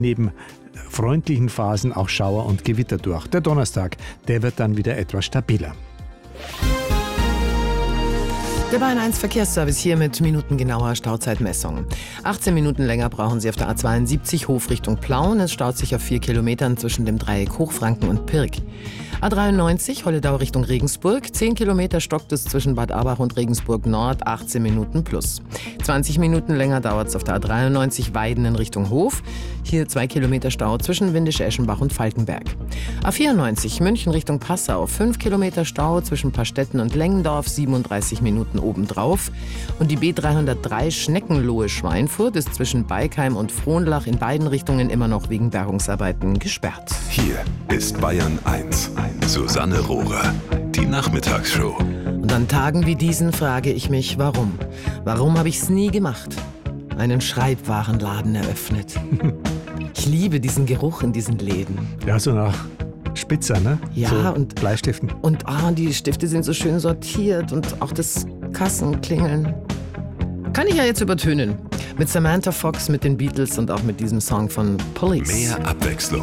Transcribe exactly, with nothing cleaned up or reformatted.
Neben freundlichen Phasen auch Schauer und Gewitter durch. Der Donnerstag, der wird dann wieder etwas stabiler. Der Bayern eins Verkehrsservice hier mit minutengenauer Stauzeitmessung. achtzehn Minuten länger brauchen Sie auf der A zweiundsiebzig Hof Richtung Plauen. Es staut sich auf vier Kilometern zwischen dem Dreieck Hochfranken und Pirk. A dreiundneunzig Holledau Richtung Regensburg. zehn Kilometer stockt es zwischen Bad Abbach und Regensburg Nord, achtzehn Minuten plus. zwanzig Minuten länger dauert es auf der A dreiundneunzig Weiden in Richtung Hof. Hier zwei Kilometer Stau zwischen Windisch-Eschenbach und Falkenberg. A vierundneunzig München Richtung Passau. fünf Kilometer Stau zwischen Pastetten und Lengendorf, siebenunddreißig Minuten obendrauf. Und die B dreihundertdrei Schneckenlohe-Schweinfurt ist zwischen Beikheim und Frohnlach in beiden Richtungen immer noch wegen Bergungsarbeiten gesperrt. Hier ist Bayern eins. Susanne Rohrer, die Nachmittagsshow. Und an Tagen wie diesen frage ich mich, warum? Warum habe ich es nie gemacht? Einen Schreibwarenladen eröffnet. Ich liebe diesen Geruch in diesen Läden. Ja, so nach Spitzer, ne? Ja, so und Bleistiften. Und ah, die Stifte sind so schön sortiert und auch das Kassenklingeln. Kann ich ja jetzt übertönen. Mit Samantha Fox, mit den Beatles und auch mit diesem Song von Police. Mehr Abwechslung